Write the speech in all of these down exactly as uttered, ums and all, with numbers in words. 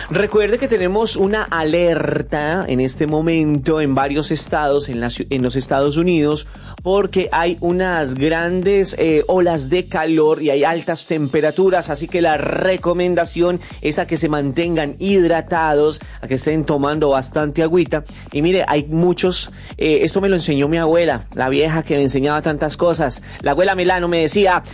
Recuerde que tenemos una alerta en este momento en varios estados, en, la, en los Estados Unidos, porque hay unas grandes eh, olas de calor y hay altas temperaturas, así que la recomendación es a que se mantengan hidratados, a que estén tomando bastante agüita. Y mire, hay muchos, eh, esto me lo enseñó mi abuela, la vieja que me enseñaba tantas cosas. La abuela Milano me decía: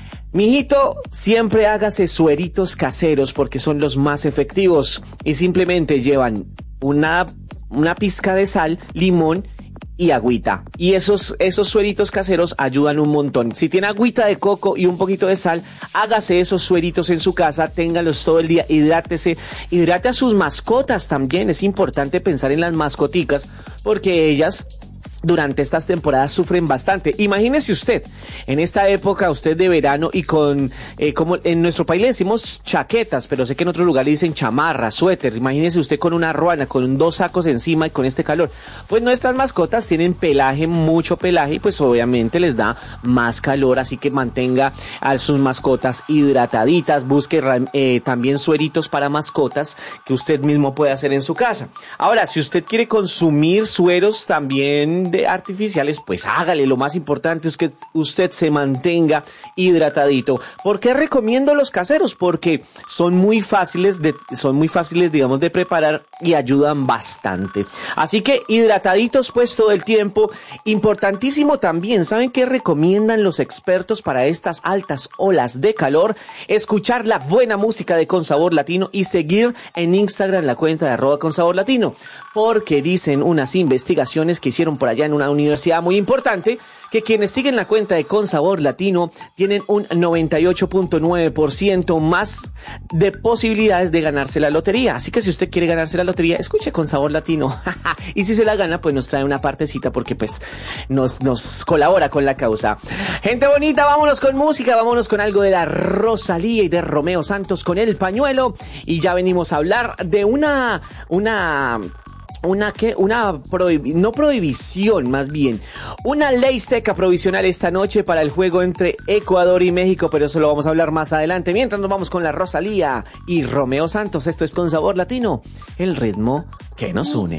mijito, siempre hágase sueritos caseros porque son los más efectivos y simplemente llevan una, una pizca de sal, limón y agüita. Y esos, esos sueritos caseros ayudan un montón. Si tiene agüita de coco y un poquito de sal, hágase esos sueritos en su casa, téngalos todo el día, hidrátese, hidrate a sus mascotas también. Es importante pensar en las mascoticas porque ellas durante estas temporadas sufren bastante. Imagínese usted, en esta época, usted de verano y con, eh, como en nuestro país le decimos chaquetas, pero sé que en otro lugar le dicen chamarra, suéter. Imagínese usted con una ruana, con dos sacos encima y con este calor. Pues nuestras mascotas tienen pelaje, mucho pelaje, y pues obviamente les da más calor, así que mantenga a sus mascotas hidrataditas, busque eh, también sueritos para mascotas que usted mismo puede hacer en su casa. Ahora, si usted quiere consumir sueros también de artificiales, pues hágale. Lo más importante es que usted se mantenga hidratadito. ¿Por qué recomiendo los caseros? Porque son muy fáciles de, son muy fáciles, digamos, de preparar y ayudan bastante. Así que hidrataditos pues todo el tiempo. Importantísimo también, ¿saben qué recomiendan los expertos para estas altas olas de calor? Escuchar la buena música de Con Sabor Latino y seguir en Instagram la cuenta de arroba Con Sabor Latino. Porque dicen unas investigaciones que hicieron por allá en una universidad muy importante, que quienes siguen la cuenta de Con Sabor Latino tienen un noventa y ocho punto nueve por ciento más de posibilidades de ganarse la lotería. Así que si usted quiere ganarse la lotería, escuche Con Sabor Latino. Y si se la gana, pues nos trae una partecita porque pues nos, nos colabora con la causa. Gente bonita, vámonos con música, vámonos con algo de la Rosalía y de Romeo Santos con El Pañuelo. Y ya venimos a hablar de una... una Una que, una prohibi- no prohibición, más bien, una ley seca provisional esta noche para el juego entre Ecuador y México, pero eso lo vamos a hablar más adelante. Mientras nos vamos con la Rosalía y Romeo Santos, esto es Con Sabor Latino, el ritmo que nos une.